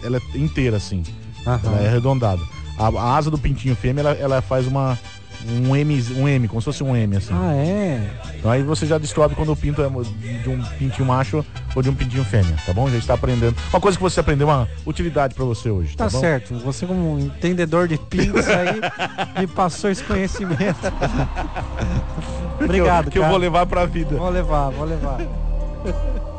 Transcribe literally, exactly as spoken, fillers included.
ela é inteira assim. Aham. Ela é arredondada. A, a asa do pintinho fêmea, ela, ela faz uma um M, um M, como se fosse um M assim. Ah, é? Então aí você já descobre quando o pinto é de um pintinho macho ou de um pintinho fêmea, tá bom? Já está aprendendo. Uma coisa que você aprendeu, uma utilidade pra você hoje, tá, Tá bom? certo. Você, como um entendedor de pintos aí, me passou esse conhecimento. Obrigado, Que eu, que eu cara. vou levar pra vida. Vou levar, vou levar.